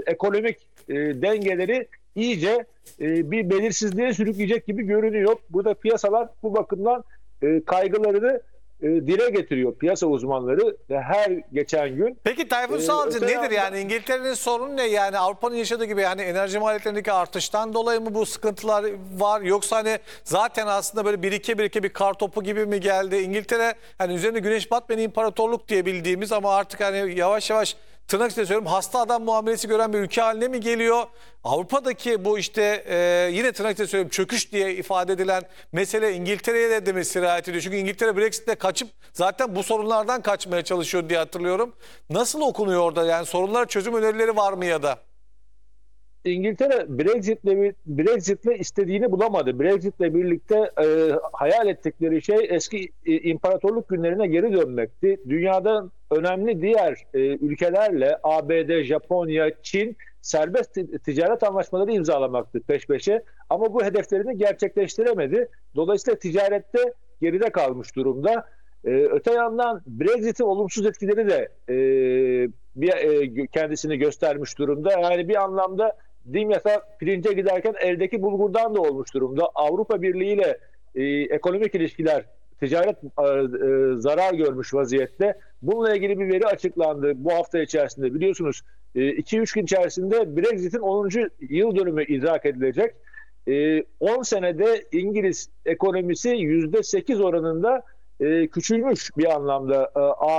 ekonomik dengeleri iyice bir belirsizliğe sürükleyecek gibi görünüyor. Burada piyasalar bu bakımdan kaygılarını dile getiriyor piyasa uzmanları her geçen gün. Peki Tayfun Savcı nedir yani İngiltere'nin sorunu ne yani Avrupa'nın yaşadığı gibi yani enerji maliyetlerindeki artıştan dolayı mı bu sıkıntılar var yoksa hani zaten aslında böyle birike bir kar topu gibi mi geldi? İngiltere hani üzerine güneş batmayan imparatorluk diye bildiğimiz ama artık hani yavaş yavaş tırnak içinde söylüyorum hasta adam muamelesi gören bir ülke haline mi geliyor? Avrupa'daki bu işte yine tırnak içinde söylüyorum çöküş diye ifade edilen mesele İngiltere'ye de mi sirayet ediyor? Çünkü İngiltere Brexit'te kaçıp zaten bu sorunlardan kaçmaya çalışıyor diye hatırlıyorum. Nasıl okunuyor orada yani sorunlara çözüm önerileri var mı ya da? İngiltere Brexit'le istediğini bulamadı. Brexit'le birlikte hayal ettikleri şey eski imparatorluk günlerine geri dönmekti. Dünyada önemli diğer ülkelerle ABD, Japonya, Çin serbest ticaret anlaşmaları imzalamaktı peş peşe. Ama bu hedeflerini gerçekleştiremedi. Dolayısıyla ticarette geride kalmış durumda. Öte yandan Brexit'in olumsuz etkileri de kendisini göstermiş durumda. Yani bir anlamda Dimyat'a pirince giderken eldeki bulgurdan da olmuş durumda. Avrupa Birliği ile ekonomik ilişkiler, ticaret zarar görmüş vaziyette. Bununla ilgili bir veri açıklandı bu hafta içerisinde. Biliyorsunuz 2-3 gün içerisinde Brexit'in 10. yıl dönümü idrak edilecek. 10 senede İngiliz ekonomisi %8 oranında küçülmüş bir anlamda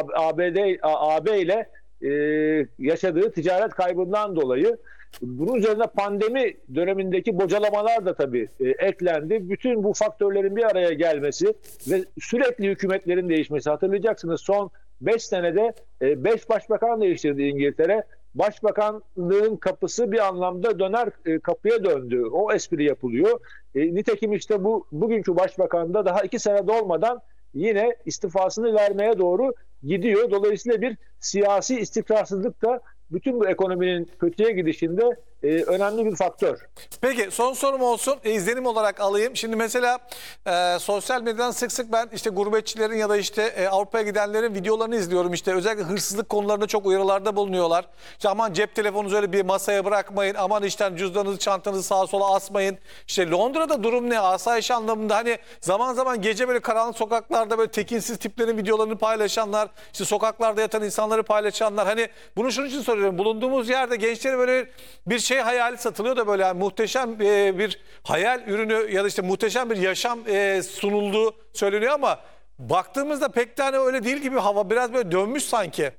AB ile yaşadığı ticaret kaybından dolayı. Bunun üzerine pandemi dönemindeki bocalamalar da tabii eklendi. Bütün bu faktörlerin bir araya gelmesi ve sürekli hükümetlerin değişmesi. Hatırlayacaksınız son 5 senede 5 başbakan değiştirdi İngiltere. Başbakanlığın kapısı bir anlamda döner kapıya döndü. O espri yapılıyor. Nitekim işte bugünkü başbakan da daha 2 sene dolmadan yine istifasını vermeye doğru gidiyor. Dolayısıyla bir siyasi istikrarsızlık da bütün bu ekonominin kötüye gidişinde önemli bir faktör. Peki son sorum olsun. İzlenim olarak alayım. Şimdi mesela sosyal medyadan sık sık ben işte gurbetçilerin ya da işte Avrupa'ya gidenlerin videolarını izliyorum. İşte özellikle hırsızlık konularında çok uyarılarda bulunuyorlar. İşte aman cep telefonunuzu öyle bir masaya bırakmayın. Aman işte cüzdanınızı, çantanızı sağa sola asmayın. İşte Londra'da durum ne? Asayiş anlamında hani zaman zaman gece böyle karanlık sokaklarda böyle tekinsiz tiplerin videolarını paylaşanlar, işte sokaklarda yatan insanları paylaşanlar. Hani bunu şunun için soruyorum. Bulunduğumuz yerde gençlere böyle bir şey hayali satılıyor da böyle yani muhteşem bir hayal ürünü ya da işte muhteşem bir yaşam sunulduğu söyleniyor ama baktığımızda pek de hani öyle değil gibi hava biraz böyle dönmüş sanki.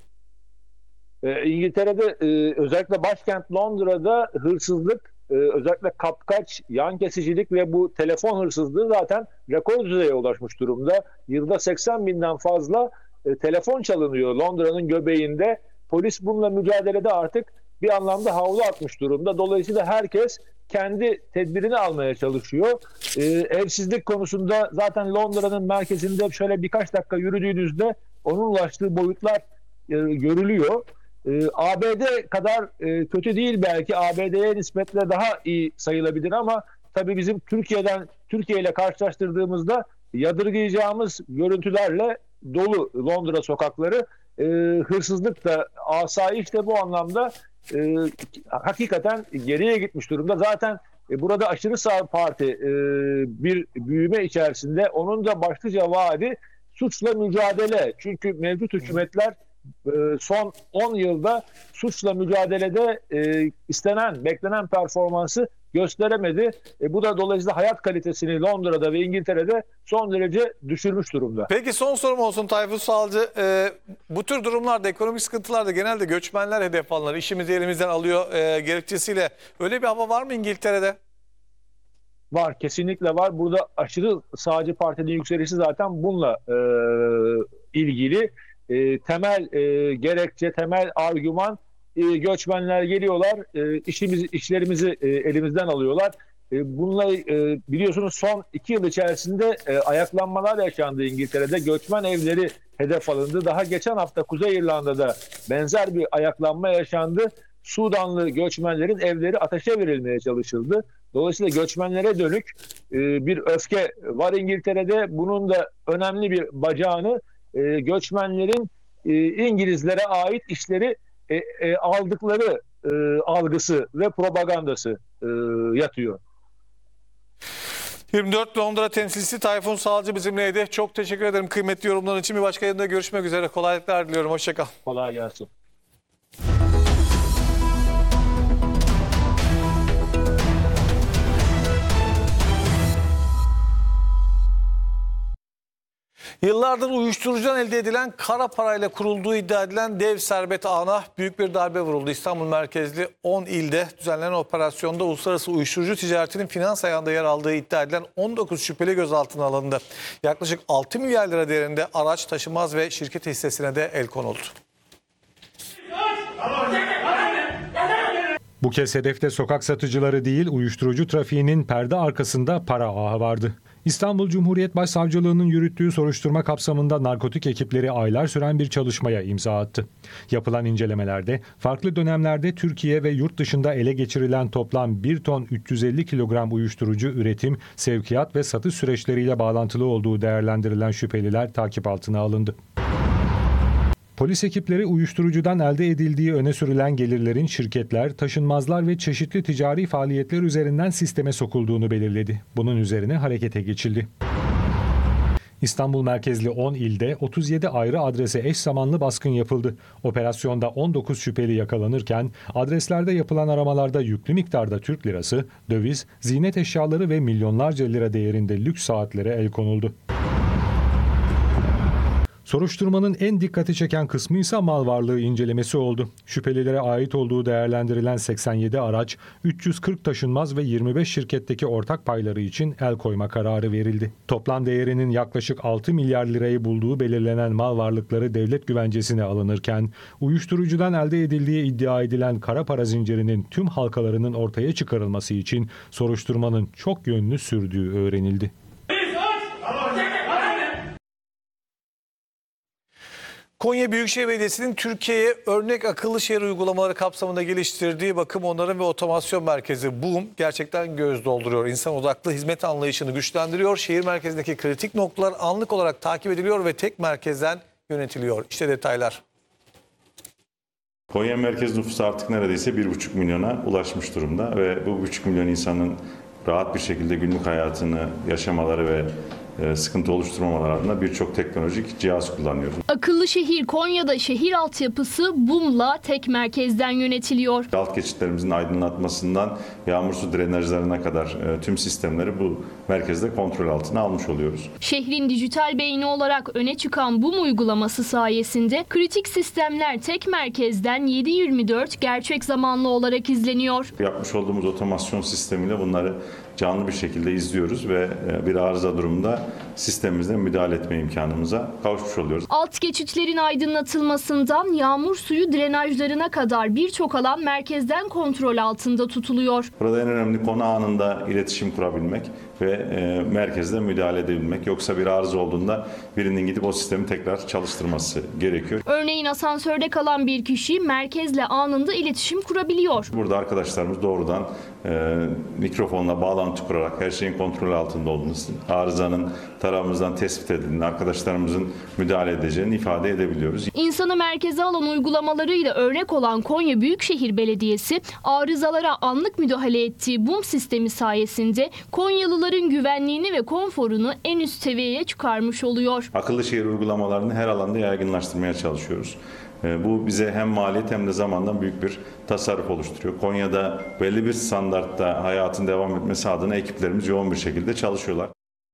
İngiltere'de özellikle başkent Londra'da hırsızlık, özellikle kapkaç, yan kesicilik ve bu telefon hırsızlığı zaten rekor düzeye ulaşmış durumda. Yılda 80 binden fazla telefon çalınıyor Londra'nın göbeğinde. Polis bununla mücadelede artık bir anlamda havlu atmış durumda. Dolayısıyla herkes kendi tedbirini almaya çalışıyor. Evsizlik konusunda zaten Londra'nın merkezinde şöyle birkaç dakika yürüdüğünüzde onun ulaştığı boyutlar görülüyor. ABD kadar kötü değil belki. ABD'ye nispetle daha iyi sayılabilir ama tabii bizim Türkiye ile karşılaştırdığımızda yadırgayacağımız görüntülerle dolu Londra sokakları. Hırsızlık da, asayiş de bu anlamda hakikaten geriye gitmiş durumda. Zaten burada aşırı sağ parti bir büyüme içerisinde, onun da başlıca vaadi suçla mücadele. Çünkü mevcut hükümetler son 10 yılda suçla mücadelede istenen, beklenen performansı gösteremedi. Bu da dolayısıyla hayat kalitesini Londra'da ve İngiltere'de son derece düşürmüş durumda. Peki son sorum olsun Tayfun Savcı. Bu tür durumlarda, ekonomik sıkıntılarda genelde göçmenler hedef alınır. İşimizi elimizden alıyor gerekçesiyle. Öyle bir hava var mı İngiltere'de? Var, kesinlikle var. Burada aşırı sağcı partinin yükselişi zaten bununla ilgili. Temel gerekçe, temel argüman, göçmenler geliyorlar, işlerimizi elimizden alıyorlar. Bununla biliyorsunuz son 2 yıl içerisinde ayaklanmalar yaşandı İngiltere'de. Göçmen evleri hedef alındı. Daha geçen hafta Kuzey İrlanda'da benzer bir ayaklanma yaşandı. Sudanlı göçmenlerin evleri ateşe verilmeye çalışıldı. Dolayısıyla göçmenlere dönük bir öfke var İngiltere'de. Bunun da önemli bir bacağını göçmenlerin İngilizlere ait işleri aldıkları algısı ve propagandası yatıyor. 24 Londra temsilcisi Tayfun Salcı bizimleydi. Çok teşekkür ederim kıymetli yorumların için. Bir başka yayında görüşmek üzere. Kolaylıklar diliyorum. Hoşça kal. Kolay gelsin. Yıllardır uyuşturucudan elde edilen kara parayla kurulduğu iddia edilen dev servet ağına büyük bir darbe vuruldu. İstanbul merkezli 10 ilde düzenlenen operasyonda uluslararası uyuşturucu ticaretinin finans ayağında yer aldığı iddia edilen 19 şüpheli gözaltına alındı. Yaklaşık 6 milyar lira değerinde araç, taşınmaz ve şirket hissesine de el konuldu. Bu kez hedefte sokak satıcıları değil, uyuşturucu trafiğinin perde arkasında para ağı vardı. İstanbul Cumhuriyet Başsavcılığı'nın yürüttüğü soruşturma kapsamında narkotik ekipleri aylar süren bir çalışmaya imza attı. Yapılan incelemelerde farklı dönemlerde Türkiye ve yurt dışında ele geçirilen toplam 1 ton 350 kilogram uyuşturucu üretim, sevkiyat ve satış süreçleriyle bağlantılı olduğu değerlendirilen şüpheliler takip altına alındı. Polis ekipleri uyuşturucudan elde edildiği öne sürülen gelirlerin şirketler, taşınmazlar ve çeşitli ticari faaliyetler üzerinden sisteme sokulduğunu belirledi. Bunun üzerine harekete geçildi. İstanbul merkezli 10 ilde 37 ayrı adrese eş zamanlı baskın yapıldı. Operasyonda 19 şüpheli yakalanırken adreslerde yapılan aramalarda yüklü miktarda Türk lirası, döviz, ziynet eşyaları ve milyonlarca lira değerinde lüks saatlere el konuldu. Soruşturmanın en dikkati çeken kısmı ise mal varlığı incelemesi oldu. Şüphelilere ait olduğu değerlendirilen 87 araç, 340 taşınmaz ve 25 şirketteki ortak payları için el koyma kararı verildi. Toplam değerinin yaklaşık 6 milyar lirayı bulduğu belirlenen mal varlıkları devlet güvencesine alınırken, uyuşturucudan elde edildiği iddia edilen kara para zincirinin tüm halkalarının ortaya çıkarılması için soruşturmanın çok yönlü sürdüğü öğrenildi. Konya Büyükşehir Belediyesi'nin Türkiye'ye örnek akıllı şehir uygulamaları kapsamında geliştirdiği bakım onarım ve otomasyon merkezi BOOM gerçekten göz dolduruyor. İnsan odaklı hizmet anlayışını güçlendiriyor. Şehir merkezindeki kritik noktalar anlık olarak takip ediliyor ve tek merkezden yönetiliyor. İşte detaylar. Konya merkez nüfusu artık neredeyse 1,5 milyona ulaşmış durumda ve bu 1,5 milyon insanın rahat bir şekilde günlük hayatını yaşamaları ve sıkıntı oluşturmamaları adına birçok teknolojik cihaz kullanıyoruz. Akıllı şehir Konya'da şehir altyapısı BOOM'la tek merkezden yönetiliyor. Alt geçitlerimizin aydınlatmasından yağmur su drenajlarına kadar tüm sistemleri bu merkezde kontrol altına almış oluyoruz. Şehrin dijital beyni olarak öne çıkan BOOM uygulaması sayesinde kritik sistemler tek merkezden 7/24 gerçek zamanlı olarak izleniyor. Yapmış olduğumuz otomasyon sistemiyle bunları canlı bir şekilde izliyoruz ve bir arıza durumunda sistemimizde müdahale etme imkanımıza kavuşmuş oluyoruz. Alt geçitlerin aydınlatılmasından yağmur suyu drenajlarına kadar birçok alan merkezden kontrol altında tutuluyor. Burada en önemli konu anında iletişim kurabilmek ve merkezde müdahale edebilmek. Yoksa bir arıza olduğunda birinin gidip o sistemi tekrar çalıştırması gerekiyor. Örneğin asansörde kalan bir kişi merkezle anında iletişim kurabiliyor. Burada arkadaşlarımız doğrudan mikrofonla bağlantı kurarak her şeyin kontrol altında olduğunu, arızanın tarafımızdan tespit edildiğini, arkadaşlarımızın müdahale edeceğini ifade edebiliyoruz. İnsanı merkeze alan uygulamalarıyla örnek olan Konya Büyükşehir Belediyesi arızalara anlık müdahale ettiği BOOM sistemi sayesinde Konyalıların güvenliğini ve konforunu en üst seviyeye çıkarmış oluyor. Akıllı şehir uygulamalarını her alanda yaygınlaştırmaya çalışıyoruz. Bu bize hem maliyet hem de zamandan büyük bir tasarruf oluşturuyor. Konya'da belli bir standartta hayatın devam etmesi adına ekiplerimiz yoğun bir şekilde çalışıyorlar.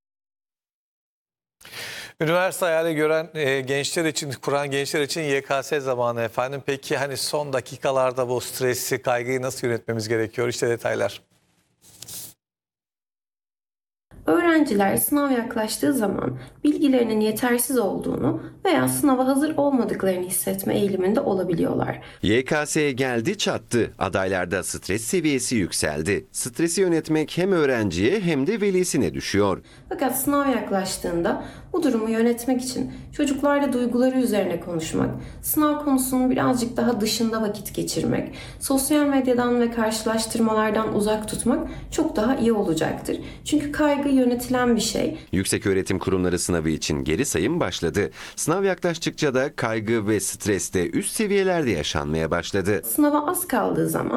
Üniversite hayali gören gençler için, kuran gençler için YKS zamanı efendim. Peki hani son dakikalarda bu stresi, kaygıyı nasıl yönetmemiz gerekiyor? İşte detaylar. Öğrenciler sınav yaklaştığı zaman bilgilerinin yetersiz olduğunu veya sınava hazır olmadıklarını hissetme eğiliminde olabiliyorlar. YKS geldi çattı. Adaylarda stres seviyesi yükseldi. Stresi yönetmek hem öğrenciye hem de velisine düşüyor. Fakat sınav yaklaştığında Bu durumu yönetmek için çocuklarla duyguları üzerine konuşmak, sınav konusunun birazcık daha dışında vakit geçirmek, sosyal medyadan ve karşılaştırmalardan uzak tutmak çok daha iyi olacaktır. Çünkü kaygı yönetilen bir şey. Yükseköğretim kurumları sınavı için geri sayım başladı. Sınav yaklaştıkça da kaygı ve stres de üst seviyelerde yaşanmaya başladı. Sınava az kaldığı zaman